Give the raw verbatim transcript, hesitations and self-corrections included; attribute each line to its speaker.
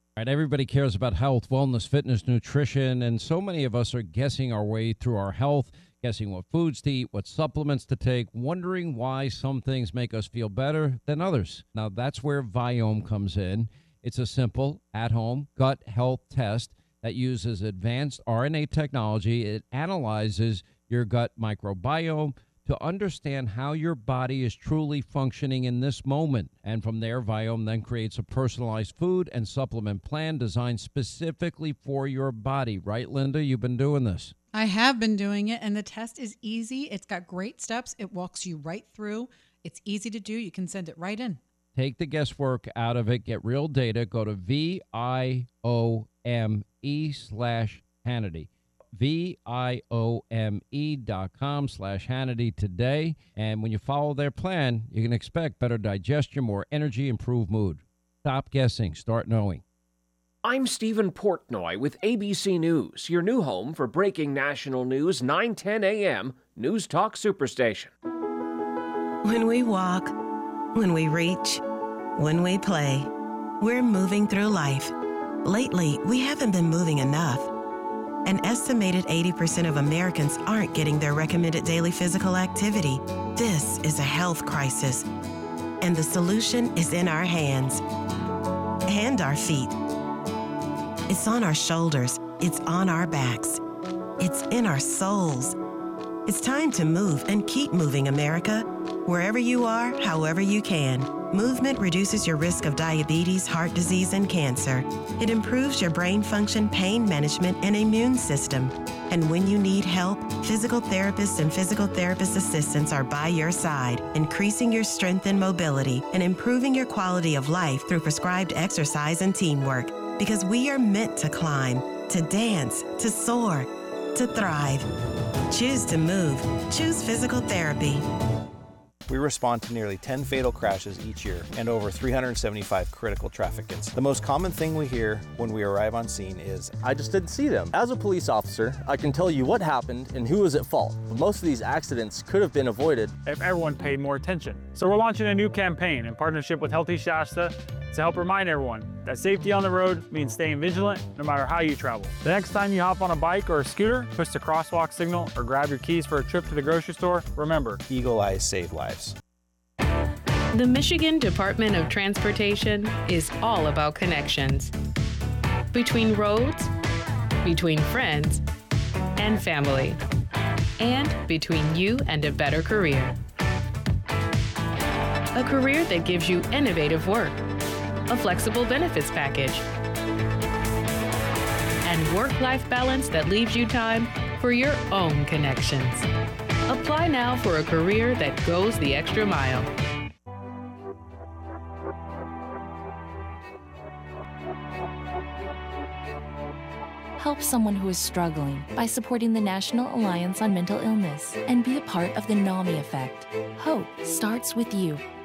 Speaker 1: Right, everybody cares about health, wellness, fitness, nutrition, and so many of us are guessing our way through our health, guessing what foods to eat, what supplements to take, wondering why some things make us feel better than others. Now, that's where Viome comes in. It's a simple, at-home gut health test that uses advanced R N A technology. It analyzes your gut microbiome to understand how your body is truly functioning in this moment. And from there, Viome then creates a personalized food and supplement plan designed specifically for your body. Right, Linda? You've been doing this.
Speaker 2: I have been doing it, and the test is easy. It's got great steps. It walks you right through. It's easy to do. You can send it right in.
Speaker 1: Take the guesswork out of it. Get real data. Go to V I O M E slash Hannity. V-I-O-M-E dot com slash Hannity today. And when you follow their plan, you can expect better digestion, more energy, improved mood. Stop guessing. Start knowing.
Speaker 3: I'm Stephen Portnoy with A B C News, your new home for breaking national news, nine ten a.m. News Talk Superstation.
Speaker 4: When we walk, when we reach, when we play, we're moving through life. Lately, we haven't been moving enough. An estimated eighty percent of Americans aren't getting their recommended daily physical activity. This is a health crisis, and the solution is in our hands and our feet. It's on our shoulders. It's on our backs. It's in our souls. It's time to move and keep moving, America. Wherever you are, however you can. Movement reduces your risk of diabetes, heart disease, and cancer. It improves your brain function, pain management, and immune system. And when you need help, physical therapists and physical therapist assistants are by your side, increasing your strength and mobility and improving your quality of life through prescribed exercise and teamwork. Because we are meant to climb, to dance, to soar, to thrive. Choose to move. Choose physical therapy.
Speaker 5: We respond to nearly ten fatal crashes each year and over three hundred seventy-five critical traffic hits. The most common thing we hear when we arrive on scene is,
Speaker 6: I just didn't see them. As a police officer, I can tell you what happened and who was at fault. But most of these accidents could have been avoided
Speaker 7: if everyone paid more attention. So we're launching a new campaign in partnership with Healthy Shasta to help remind everyone that safety on the road means staying vigilant no matter how you travel. The next time you hop on a bike or a scooter, push the crosswalk signal, or grab your keys for a trip to the grocery store, remember,
Speaker 5: Eagle Eyes save lives.
Speaker 8: The Michigan Department of Transportation is all about connections. Between roads, between friends, and family, and between you and a better career. A career that gives you innovative work, a flexible benefits package, and work-life balance that leaves you time for your own connections. Apply now for a career that goes the extra mile.
Speaker 9: Help someone who is struggling by supporting the National Alliance on Mental Illness and be a part of the NAMI effect. Hope starts with you.